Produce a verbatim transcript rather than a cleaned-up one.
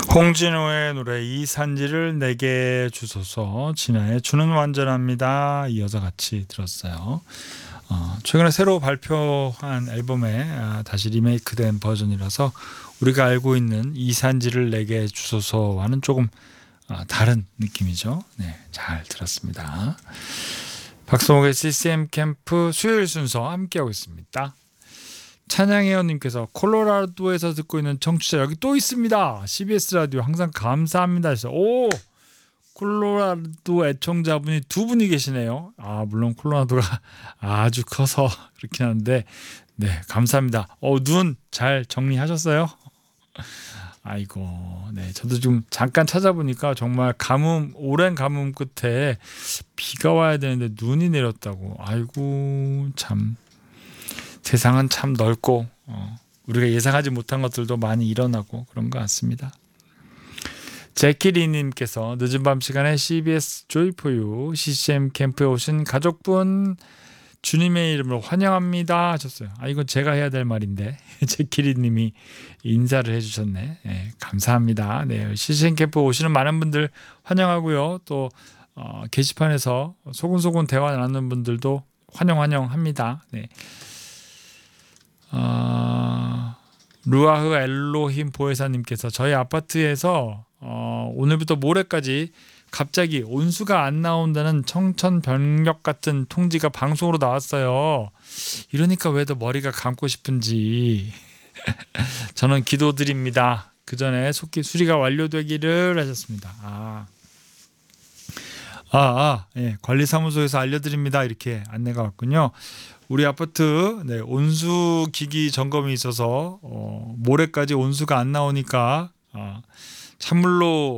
홍진호의 노래 이산지를 내게 주소서, 진아의 주는 완전합니다. 이어서 같이 들었어요. 어, 최근에 새로 발표한 앨범에 아, 다시 리메이크된 버전이라서 우리가 알고 있는 이산지를 내게 주소서와는 조금 아, 다른 느낌이죠. 네, 잘 들었습니다. 박성욱의 씨씨엠 캠프 수요일 순서 함께하고 있습니다. 찬양혜원님께서 콜로라도에서 듣고 있는 청취자 여기 또 있습니다. 씨비에스 라디오 항상 감사합니다. 해서 오 콜로라도 애청자분이 두 분이 계시네요. 아 물론 콜로라도가 아주 커서 그렇긴 한데 네 감사합니다. 어, 눈 잘 정리하셨어요? 아이고 네 저도 좀 잠깐 찾아보니까 정말 가뭄 오랜 가뭄 끝에 비가 와야 되는데 눈이 내렸다고. 아이고 참 세상은 참 넓고 어, 우리가 예상하지 못한 것들도 많이 일어나고 그런 것 같습니다. 제키리님께서 늦은 밤 시간에 씨비에스 조이포유 씨씨엠 캠프에 오신 가족분 주님의 이름으로 환영합니다 하셨어요. 아 이건 제가 해야 될 말인데 제키리님이 인사를 해주셨네. 네, 감사합니다. 네, 씨씨엠 캠프 오시는 많은 분들 환영하고요. 또 어, 게시판에서 소곤소곤 대화 나누는 분들도 환영 환영합니다. 네. 어, 루아흐 엘로힘 보혜사님께서 저희 아파트에서 어, 오늘부터 모레까지 갑자기 온수가 안 나온다는 청천벽력 같은 통지가 방송으로 나왔어요. 이러니까 왜 더 머리가 감고 싶은지 저는 기도드립니다. 그 전에 속히 수리가 완료되기를 하셨습니다. 아, 아, 아 예, 관리사무소에서 알려드립니다. 이렇게 안내가 왔군요. 우리 아파트 네, 온수 기기 점검이 있어서 어, 모레까지 온수가 안 나오니까 어, 찬물로